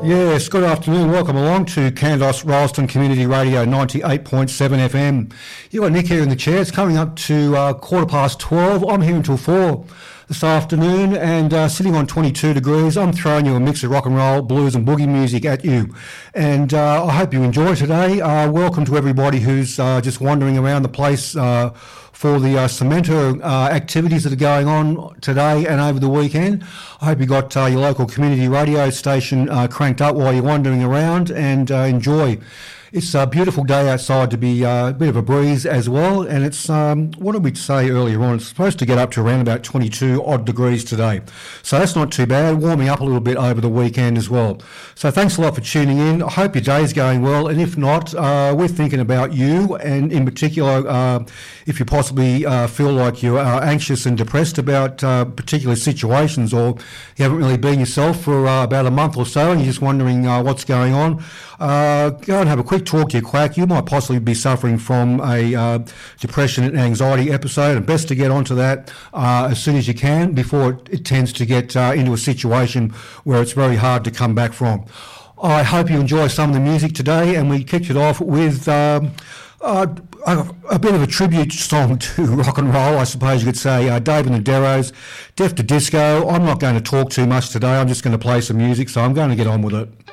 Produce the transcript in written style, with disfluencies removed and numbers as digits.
Yes, good afternoon. Welcome along to Kandos Rolleston Community Radio 98.7 FM. You've got Nick here in the chair. It's coming up to 12:15. I'm here until 4 this afternoon and sitting on 22 degrees. I'm throwing you a mix of rock and roll, blues and boogie music at you. And I hope you enjoy today. Welcome to everybody who's just wandering around the place for the Cemento activities that are going on today and over the weekend. I hope you got your local community radio station cranked up while you're wandering around and enjoy. It's a beautiful day outside to be a bit of a breeze as well, and it's, what did we say earlier on? It's supposed to get up to around about 22 odd degrees today. So that's not too bad, warming up a little bit over the weekend as well. So thanks a lot for tuning in. I hope your day's going well, and if not, we're thinking about you, and in particular, if you possibly feel like you are anxious and depressed about particular situations, or you haven't really been yourself for about a month or so, and you're just wondering what's going on, go and have a quick talk to your quack. You might possibly be suffering from a depression and anxiety episode, and best to get onto that as soon as you can before it tends to get into a situation where it's very hard to come back from. I hope you enjoy some of the music today, and we kicked it off with a bit of a tribute song to rock and roll, I suppose you could say. Dave and the Deros, Deaf to Disco. I'm not going to talk too much today. I'm just going to play some music, so I'm going to get on with it.